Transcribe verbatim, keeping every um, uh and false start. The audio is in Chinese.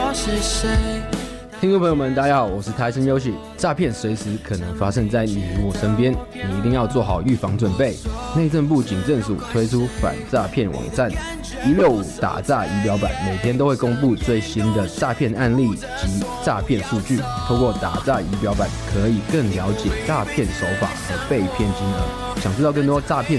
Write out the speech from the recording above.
我是谁。 听众朋友们，大家好，我是台生优喜。诈骗随时可能发生在你我身边，你一定要做好预防准备。内政部警政署推出反诈骗网站一六五打诈仪表板，每天都会公布最新的诈骗案例及诈骗数据。透过打诈仪表板，可以更了解诈骗手法和被骗金额。想知道更多诈骗